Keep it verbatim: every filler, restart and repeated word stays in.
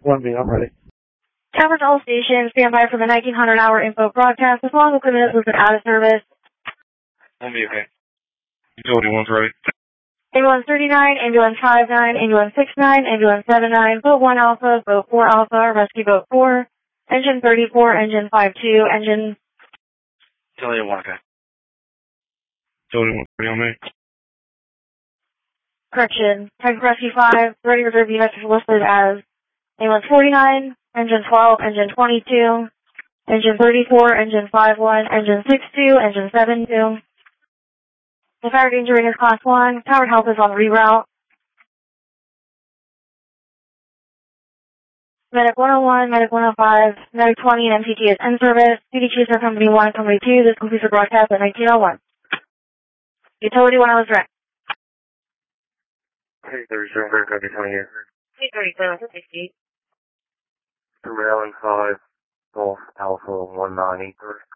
one B, I'm ready. Coverage all stations, stand by for the nineteen hundred hour info broadcast. As long as equipment has been out of service. one B, okay. Utility one's ready. Ambulance thirty-nine, ambulance five nine, ambulance six nine, ambulance seven nine, boat one alpha, boat four alpha, rescue boat four, engine thirty-four, engine five two, engine... Utility one, okay. Utility one, ready on me. Correction, Texas Rescue five, ready reserve units are listed as ambulance forty-nine, engine twelve, engine twenty-two, engine thirty-four, engine five one, engine six two, engine seven two. The fire danger rating is class one. Tower help is on reroute. Medic one oh one, Medic one oh five, Medic twenty, and M T T is in service. Duty chiefs are Company one, Company two. This completes the broadcast at nineteen oh one. Utility one, I was direct. Hey, thirty-seven, Grand Company twenty here. Hey, thirty-seven, fifty. Three Allen five, Golf Alpha one nine eight three.